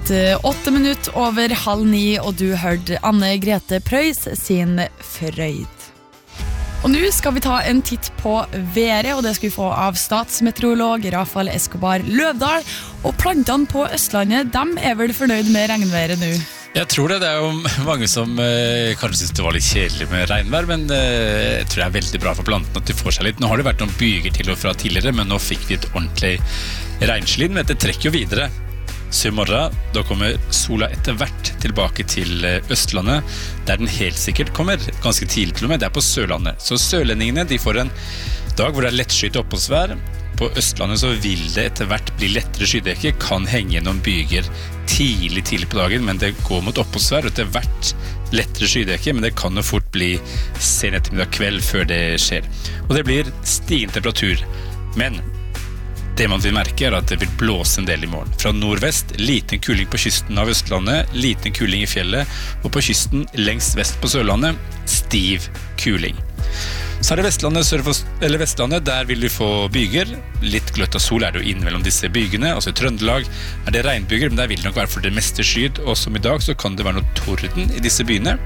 blitt 8 minutter over 8:30, og du hørte Anne Grete Preus sin Frøyd. Og nå skal vi ta en titt på været, og det skal vi få av statsmeteorolog Rafael Escobar Løvdahl. Og plantene på Østlandet, de vel fornøyd med regnværet nå? Jeg tror det er jo mange som kanskje synes det var litt kjedelig med regnvær, men jeg tror det er veldig bra for plantene at de får seg litt. Nå har det vært noen byger til og fra tidligere, men nå fikk vi et ordentlig regnskinn, men det trekker jo videre. Så i morgen, da kommer sola etter hvert tilbake til Østlandet, der den helt sikkert kommer ganske tidlig til og med, det er på Sørlandet. Så sørlendingene, de får en dag hvor det er lettskyet oppholdsvær. På Østlandet så vil det etter hvert bli lettere skydekke, kan henge gjennom byger tidlig på dagen, men det går mot oppholdsvær, og etter hvert lettere skydekke, men det kan jo fort bli sen ettermiddag kveld før det skjer. Og det blir stigende temperatur, men det man vil merke at det vil blåse en del i morgen. Fra nordvest, liten kuling på kysten av Østlandet, liten kuling i fjellet, og på kysten lengst vest på Sørlandet, stiv kuling. Så er det Vestlandet, der vil vi få byger. Litt gløtt av sol er det jo innimellom disse bygene. Altså i Trøndelag er det regnbyger, men der vil det nok være for det meste skydd. Og som i dag så kan det være noe torden i disse bygene.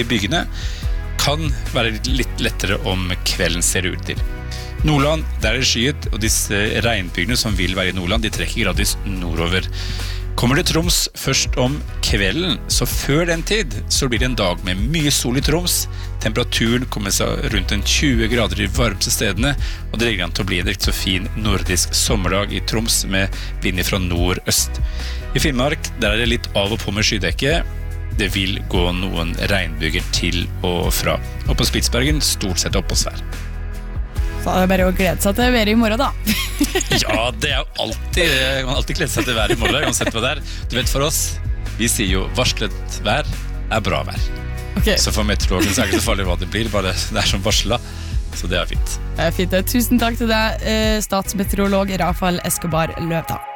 Kan være litt lettere om kvelden ser det ut til. Nordland, der er det skyet, og disse regnbygene som vil være i Nordland, de trekker gradvis nordover. Kommer det Troms først om kvelden, så før den tid så blir det en dag med mye sol i Troms. Temperaturen kommer seg rundt 20 grader i varmeste stedene, og det ligger an til å bli en riktig så fin nordisk sommerdag i Troms med vind fra nord-øst. I Finnmark, der er det litt av og på med skydekke. Det vil gå noen regnbyger til og fra. Og på Spitsbergen stort sett oppholdsvær. Så det er bare å glede seg til været i morgen da. Ja, det er jo alltid, man alltid gleder seg til været i morgen, uansett hva det er. Du vet, for oss, vi sier jo varslet vær er bra vær. Okay. Så for meteorologen så er det ikke så farlig hva det blir, bare det er som varslet, så det er fint. Det er fint. Tusen takk til deg, statsmeteorolog Rafael Escobar Løvdahl.